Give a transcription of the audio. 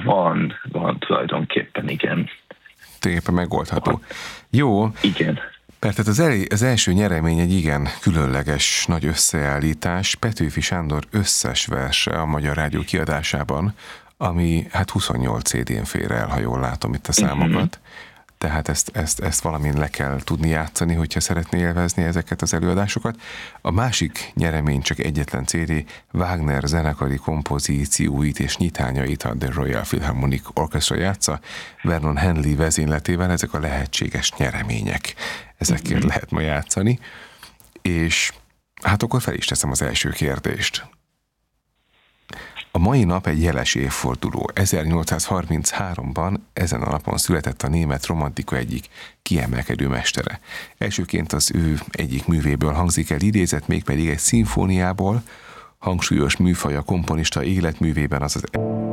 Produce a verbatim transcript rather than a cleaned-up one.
Van, van tulajdonképpen, igen. Tulajdonképpen megoldható. Jó. Igen. Mert az, el, az első nyeremény egy igen különleges nagy összeállítás, Petőfi Sándor összes verse a Magyar Rádió kiadásában, ami hát huszonnyolc cé dén fér el, ha jól látom itt a számokat. Uh-huh. Tehát ezt, ezt, ezt valamin le kell tudni játszani, hogyha szeretné élvezni ezeket az előadásokat. A másik nyeremény csak egyetlen cé dé, Wagner zenekari kompozícióit és nyitányait a The Royal Philharmonic Orchestra játsza, Vernon Henley vezényletével, ezek a lehetséges nyeremények. Ezekért mm-hmm. lehet ma játszani. És hát akkor fel is teszem az első kérdést. A mai nap egy jeles évforduló. ezernyolcszázharmincháromban ezen a napon született a német romantika egyik kiemelkedő mestere. Elsőként az ő egyik művéből hangzik el idézet, mégpedig egy szimfóniából, hangsúlyos műfaj a komponista életművében, az az